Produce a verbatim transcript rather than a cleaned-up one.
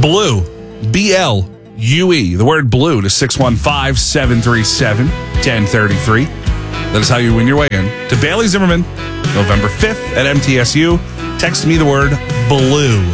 Blue, B L U E, the word blue to six one five, seven three seven, one zero three three. That is how you win your way in to Bailey Zimmerman, November fifth at M T S U. Text me the word blue.